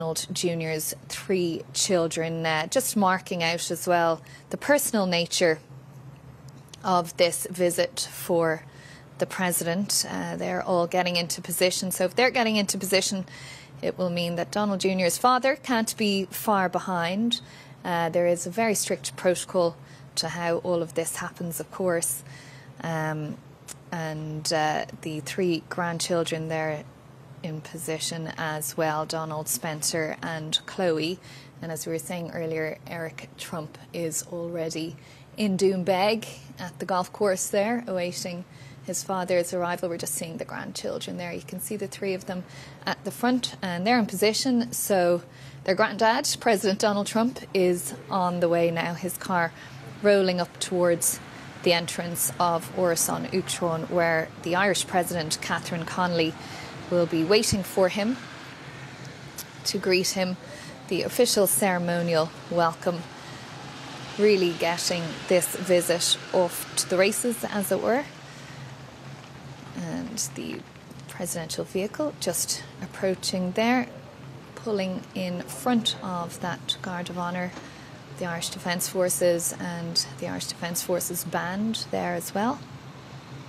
Donald Jr.'s three children, just marking out as well the personal nature of this visit for the President. They're all getting into position. So if they're getting into position, it will mean that Donald Jr.'s father can't be far behind. There is a very strict protocol to how all of this happens, of course. And the three grandchildren there in position as well, Donald, Spencer and Chloe. And as we were saying earlier, Eric Trump is already in Doonbeg at the golf course there, awaiting his father's arrival. We're just seeing the grandchildren there. You can see the three of them at the front and they're in position. So their granddad, President Donald Trump, is on the way now, his car rolling up towards the entrance of Áras an Uachtaráin, where the Irish President, Catherine Connolly, will be waiting for him to greet him. The official ceremonial welcome, really getting this visit off to the races, as it were. And the presidential vehicle just approaching there, pulling in front of that Guard of Honour, the Irish Defence Forces and the Irish Defence Forces band there as well.